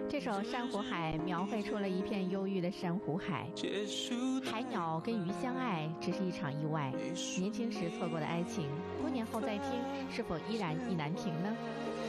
这首《珊瑚海》描绘出了一片忧郁的珊瑚海，海鸟跟鱼相爱只是一场意外，年轻时错过的爱情，多年后再听，是否依然意难平呢？